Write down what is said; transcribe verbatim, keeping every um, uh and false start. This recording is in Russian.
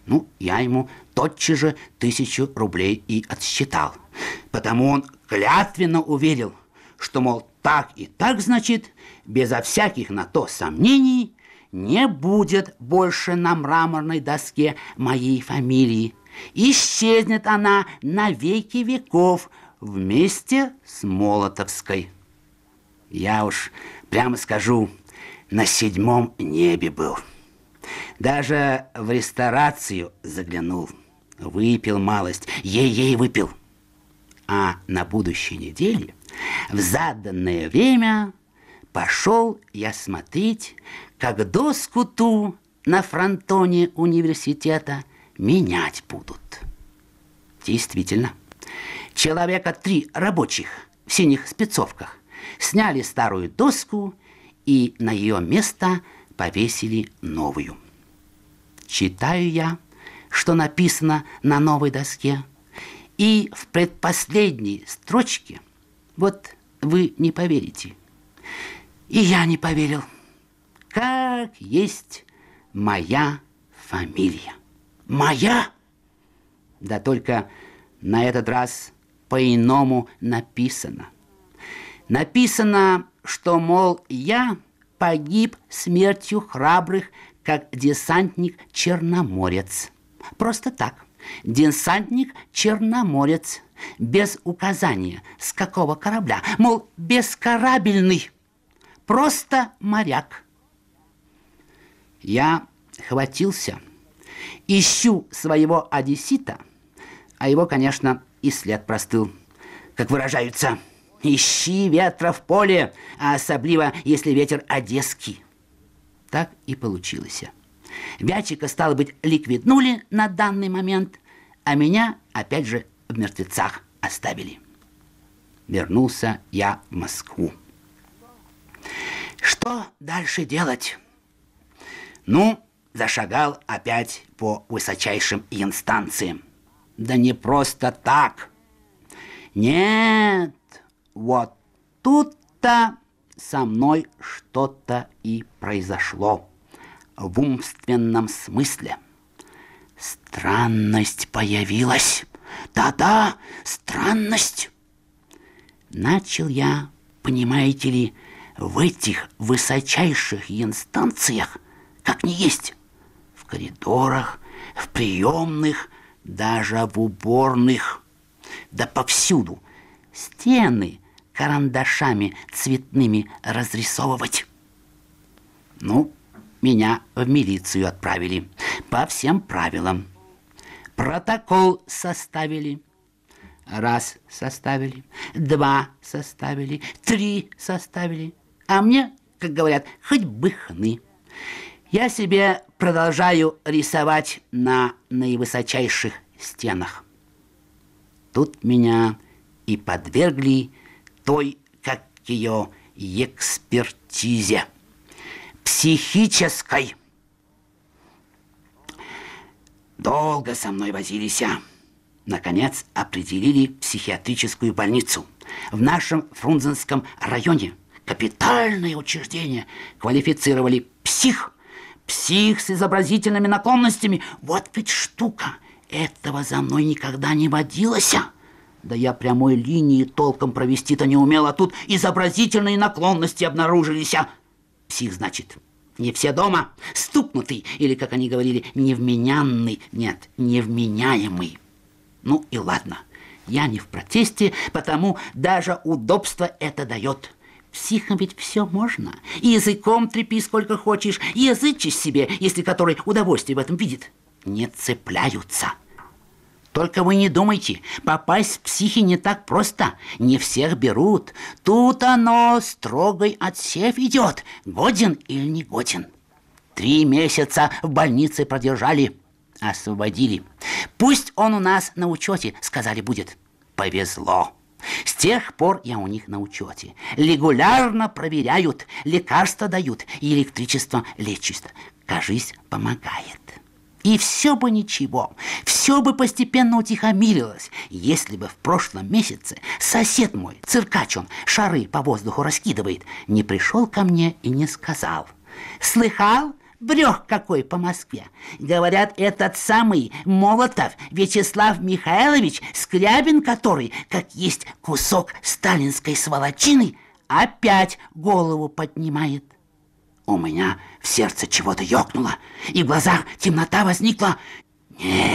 Ну, я ему тотчас же тысячу рублей и отсчитал. Потому он клятвенно уверил, что, мол, так и так, значит, безо всяких на то сомнений, не будет больше на мраморной доске моей фамилии. Исчезнет она на веки веков вместе с Молотовской. Я уж, прямо скажу, на седьмом небе был. Даже в ресторацию заглянул. Выпил малость, ей-ей выпил. А на будущей неделе, в заданное время, пошел я смотреть, как доску ту на фронтоне университета менять будут. Действительно, человека три рабочих в синих спецовках сняли старую доску и на ее место повесили новую. Читаю я, что написано на новой доске, и в предпоследней строчке, вот вы не поверите, и я не поверил, как есть моя фамилия. Моя? Да только на этот раз по-иному написано. Написано, что, мол, я погиб смертью храбрых, как десантник-черноморец. Просто так. Десантник-черноморец. Без указания, с какого корабля. Мол, бескорабельный. Просто моряк. Я хватился. Ищу своего одессита, а его, конечно, и след простыл. Как выражаются, ищи ветра в поле, а особливо, если ветер одесский. Так и получилось. Вячика, стало быть, ликвиднули на данный момент, а меня, опять же, в мертвецах оставили. Вернулся я в Москву. Что дальше делать? Ну, зашагал опять по высочайшим инстанциям. Да не просто так. Нет, вот тут-то со мной что-то и произошло. В умственном смысле. Странность появилась. Да-да, странность. Начал я, понимаете ли, в этих высочайших инстанциях, как ни есть, в коридорах, в приемных, даже в уборных, да повсюду стены карандашами цветными разрисовывать. Ну, меня в милицию отправили по всем правилам. Протокол составили. Раз составили, два составили, три составили. А мне, как говорят, хоть бы хны. Я себе продолжаю рисовать на наивысочайших стенах. Тут меня и подвергли той, как ее, экспертизе психической. Долго со мной возились. Наконец определили психиатрическую больницу в нашем Фрунзенском районе. Капитальное учреждение. Квалифицировали псих. Псих с изобразительными наклонностями. Вот ведь штука. Этого за мной никогда не водилось. Да я прямой линии толком провести-то не умел, а тут изобразительные наклонности обнаружились. Псих, значит, не все дома, стукнутый, или, как они говорили, невменянный, нет, невменяемый. Ну и ладно, я не в протесте, потому даже удобство это дает. Психом ведь все можно. И языком трепи сколько хочешь, и язычишь себе, если который удовольствие в этом видит. Не цепляются. Только вы не думайте, попасть в психи не так просто. Не всех берут. Тут оно строгой отсев идет. Годен или не годен. Три месяца в больнице продержали. Освободили. Пусть он у нас на учете, сказали, будет. Повезло. С тех пор я у них на учете. Регулярно проверяют, лекарства дают и электричество лечат. Кажись, помогает. И все бы ничего, все бы постепенно утихомирилось, если бы в прошлом месяце сосед мой, циркач он, шары по воздуху раскидывает, не пришел ко мне и не сказал: «Слыхал, брех какой по Москве. Говорят, этот самый Молотов Вячеслав Михайлович, Скрябин который, как есть кусок сталинской сволочины, опять голову поднимает. У меня в сердце чего-то ёкнуло, и в глазах темнота возникла. Нет.